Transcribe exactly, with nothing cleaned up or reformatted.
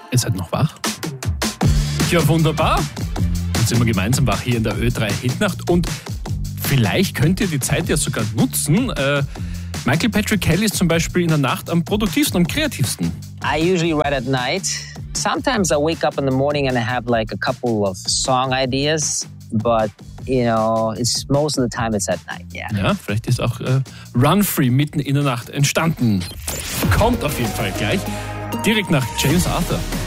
Ihr seid noch wach? Ja, wunderbar. Jetzt sind wir gemeinsam wach hier in der Ö drei Hitnacht und vielleicht könnt ihr die Zeit ja sogar nutzen. Äh, Michael Patrick Kelly ist zum Beispiel in der Nacht am produktivsten, am kreativsten. I usually write at night. Sometimes I wake up in the morning and I have like a couple of song ideas, but you know, it's most of the time it's at night, yeah. Ja, vielleicht ist auch äh, Run Free mitten in der Nacht entstanden. Kommt auf jeden Fall gleich, direkt nach James Arthur.